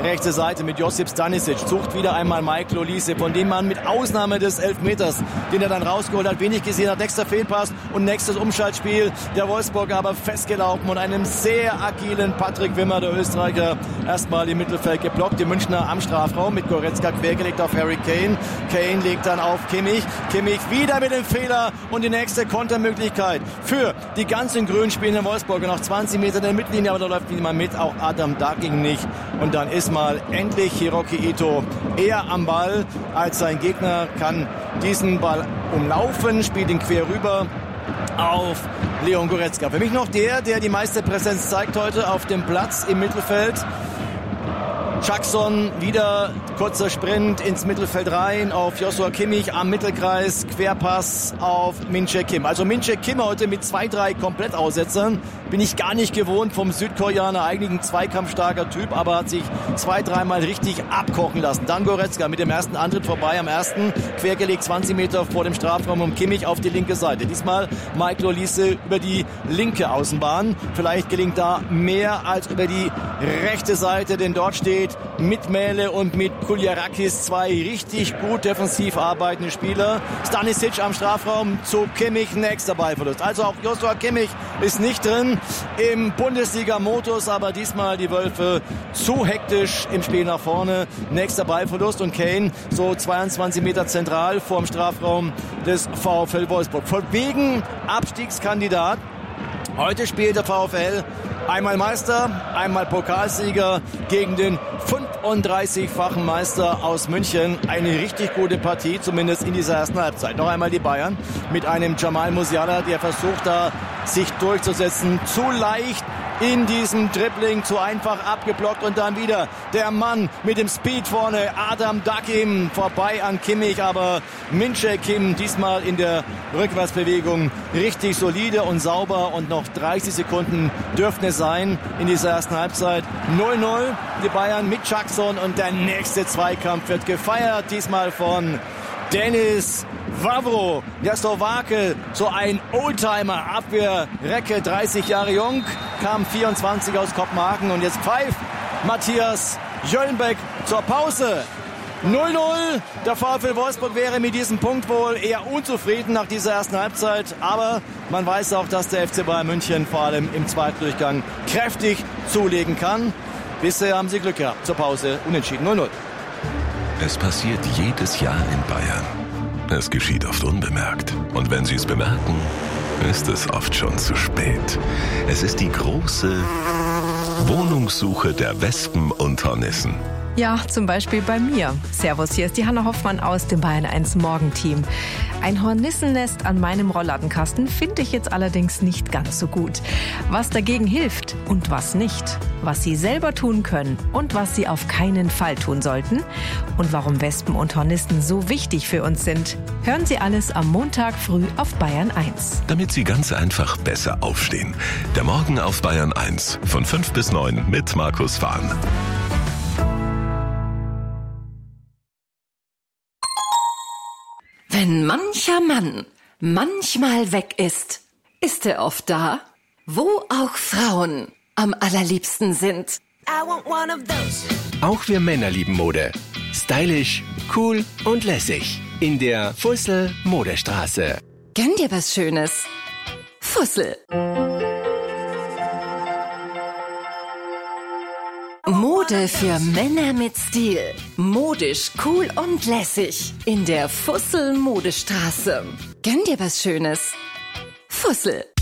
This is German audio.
rechte Seite mit Josip Stanisic. Sucht wieder einmal Michael Olise, von dem man mit Ausnahme des Elfmeters, den er dann rausgeholt hat, wenig gesehen hat. Nächster Fehlpass und nächstes Umschaltspiel. Der Wolfsburger aber festgelaufen und einem sehr agilen Patrick Wimmer, der Österreicher, erstmal im Mittelfeld geblockt. Die Münchner am Strafraum mit Goretzka quergelegt auf Harry Kane. Kane legt dann auf Kimmich. Kimmich wieder mit dem Fehler und die nächste Kontermöglichkeit für die ganz in grün spielenden Wolfsburger. Noch 20 Meter in der Mittellinie, aber da läuft niemand mit. Auch Adam Daging nicht. Und dann ist mal endlich Hiroki Ito eher am Ball als sein Gegner, kann diesen Ball umlaufen, spielt ihn quer rüber auf Leon Goretzka. Für mich noch der die meiste Präsenz zeigt heute auf dem Platz im Mittelfeld. Jackson, wieder kurzer Sprint ins Mittelfeld rein auf Joshua Kimmich am Mittelkreis, Querpass auf Min-Jae Kim. Also Min-Jae Kim heute mit 2-3 Komplettaussetzern. Bin ich gar nicht gewohnt vom Südkoreaner, eigentlich ein zweikampfstarker Typ, aber hat sich 2-3 Mal richtig abkochen lassen. Dann Goretzka mit dem ersten Antritt vorbei am ersten, quergelegt 20 Meter vor dem Strafraum und Kimmich auf die linke Seite. Diesmal Michael Olise über die linke Außenbahn. Vielleicht gelingt da mehr als über die rechte Seite, denn dort steht mit Mähle und mit Kuljarakis zwei richtig gut defensiv arbeitende Spieler. Stanisic am Strafraum zu Kimmich, nächster Ballverlust. Also auch Joshua Kimmich ist nicht drin im Bundesliga-Modus, aber diesmal die Wölfe zu hektisch im Spiel nach vorne. Nächster Ballverlust und Kane so 22 Meter zentral vorm Strafraum des VfL Wolfsburg. Von wegen Abstiegskandidat. Heute spielt der VfL einmal Meister, einmal Pokalsieger gegen den 35-fachen Meister aus München. Eine richtig gute Partie, zumindest in dieser ersten Halbzeit. Noch einmal die Bayern mit einem Jamal Musiala, der versucht da sich durchzusetzen. Zu leicht in diesem Dribbling, zu einfach abgeblockt und dann wieder der Mann mit dem Speed vorne, Adam Dagim, vorbei an Kimmich, aber Min-Jae Kim diesmal in der Rückwärtsbewegung richtig solide und sauber und noch 30 Sekunden dürften es sein in dieser ersten Halbzeit. 0-0, die Bayern mit Jackson und der nächste Zweikampf wird gefeiert, diesmal von Denis Vavro, der Slowake, so ein Oldtimer, Abwehrrecke, 30 Jahre jung, kam 24 aus Kopenhagen und jetzt pfeift Matthias Jöllenbeck zur Pause. 0-0, der VfL Wolfsburg wäre mit diesem Punkt wohl eher unzufrieden nach dieser ersten Halbzeit, aber man weiß auch, dass der FC Bayern München vor allem im zweiten Durchgang kräftig zulegen kann. Bisher haben sie Glück gehabt, zur Pause unentschieden 0-0. Es passiert jedes Jahr in Bayern. Es geschieht oft unbemerkt. Und wenn Sie es bemerken, ist es oft schon zu spät. Es ist die große Wohnungssuche der Wespen und Hornissen. Ja, zum Beispiel bei mir. Servus, hier ist die Hanna Hoffmann aus dem Bayern 1 Morgenteam. Ein Hornissennest an meinem Rollladenkasten finde ich jetzt allerdings nicht ganz so gut. Was dagegen hilft und was nicht. Was Sie selber tun können und was Sie auf keinen Fall tun sollten. Und warum Wespen und Hornissen so wichtig für uns sind. Hören Sie alles am Montag früh auf Bayern 1. Damit Sie ganz einfach besser aufstehen. Der Morgen auf Bayern 1 von 5 bis 9 mit Markus Fahn. Wenn mancher Mann manchmal weg ist, ist er oft da, wo auch Frauen am allerliebsten sind. Auch wir Männer lieben Mode. Stylisch, cool und lässig. In der Fussel Modestraße. Gönn dir was Schönes. Fussel. Mode für Männer mit Stil. Modisch, cool und lässig. In der Fussel Modestraße. Gönn dir was Schönes. Fussel.